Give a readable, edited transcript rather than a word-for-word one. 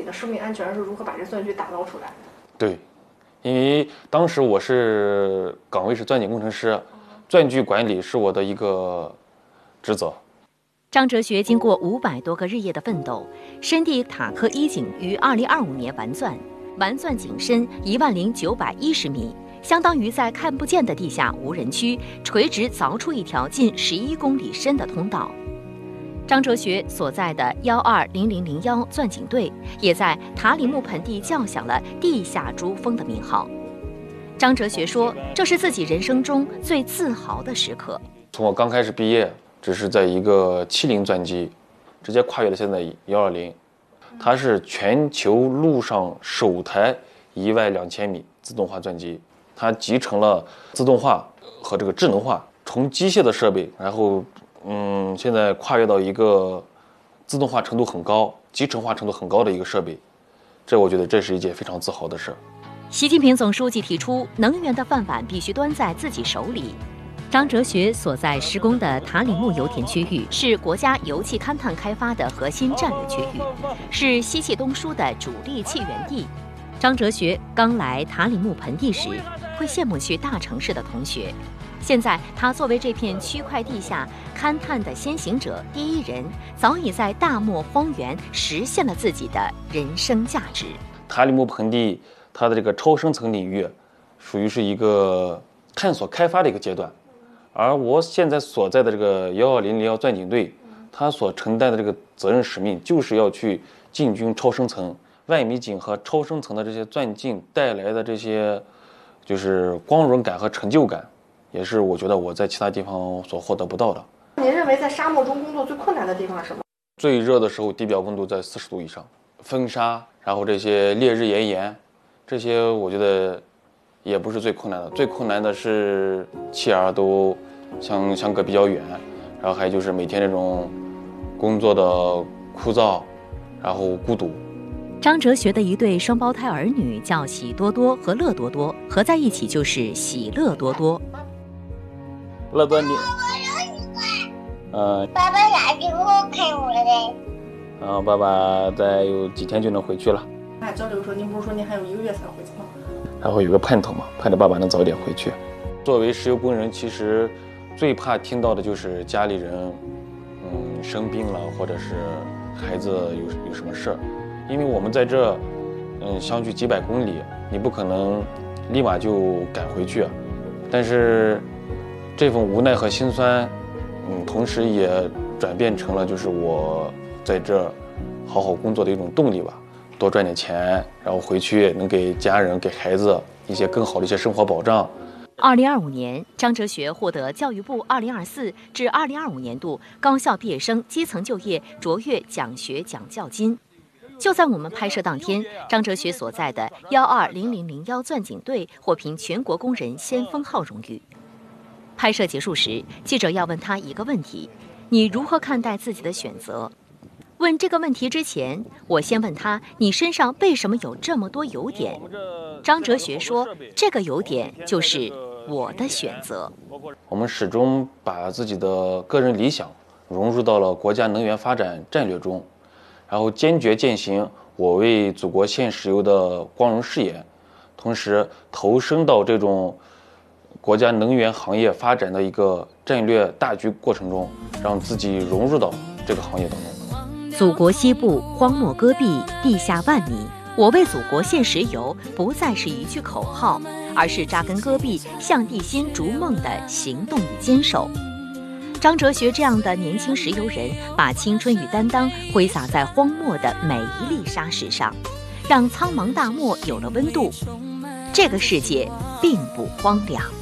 的生命安全是如何把这钻井打造出来？ 对，因为当时我是岗位是钻井工程师，钻具管理是我的一个职责。 张哲学经过500多个日夜的奋斗，深地塔克一井于2025年完钻，完钻井深10910米，相当于在看不见的地下无人区垂直凿出一条近11公里深的通道。张哲学所在的12001钻井队也在塔里木盆地叫响了地下珠峰的名号。张哲学说，这是自己人生中最自豪的时刻。 从我刚开始毕业，只是在一个70钻机，直接跨越了现在120，它是全球路上首台12000米自动化钻机，它集成了自动化和这个智能化，从机械的设备，然后现在跨越到一个自动化程度很高、集成化程度很高的一个设备，这我觉得这是一件非常自豪的事。 习近平总书记提出，能源的饭碗必须端在自己手里。张哲学所在施工的塔里木油田区域是国家油气勘探开发的核心战略区域，是西气东输的主力气源地。张哲学刚来塔里木盆地时，会羡慕去大城市的同学。现在他作为这片区块地下勘探的先行者第一人，早已在大漠荒原实现了自己的人生价值。 塔里木盆地它的这个超深层领域属于是一个探索开发的一个阶段，而我现在所在的这个12001钻井队，它所承担的这个责任使命就是要去进军超深层。万米井和超深层的这些钻进带来的这些就是光荣感和成就感，也是我觉得我在其他地方所获得不到的。 您认为在沙漠中工作最困难的地方是什么？ 最热的时候地表温度在40度以上，风沙，然后这些烈日炎炎，这些我觉得也不是最困难的，最困难的是气儿都相隔比较远，然后还有就是每天这种工作的枯燥，然后孤独。 张哲学的一对双胞胎儿女叫喜多多和乐多多，合在一起就是喜乐多多。 乐多你， 爸爸啥时候开我嘞？ 然后爸爸再有几天就能回去了。 交流说，您不是说您还有1个月才回去吗？ 还会有个盼头嘛，盼着爸爸能早点回去。作为石油工人，其实最怕听到的就是家里人生病了，或者是孩子有什么事儿。因为我们在这相距几百公里，你不可能立马就赶回去，但是这份无奈和心酸同时也转变成了就是我在这好好工作的一种动力吧。多赚点钱，然后回去能给家人给孩子一些更好的一些生活保障。 2025年，张哲学获得教育部2024至2025年度高校毕业生基层就业卓越奖学奖教金。就在我们拍摄当天，张哲学所在的12001钻井队获评全国工人先锋号荣誉。拍摄结束时，记者要问他一个问题：你如何看待自己的选择？问这个问题之前，我先问他，你身上为什么有这么多优点？张哲学说，这个优点就是我的选择。 我们始终把自己的个人理想融入到了国家能源发展战略中，然后坚决践行我为祖国献石油的光荣誓言，同时投身到这种国家能源行业发展的一个战略大局过程中，让自己融入到这个行业当中。 祖国西部荒漠戈壁，地下万米，我为祖国献石油不再是一句口号，而是扎根戈壁向地心逐梦的行动与坚守。张哲学这样的年轻石油人，把青春与担当挥洒在荒漠的每一粒沙石上，让苍茫大漠有了温度。这个世界并不荒凉。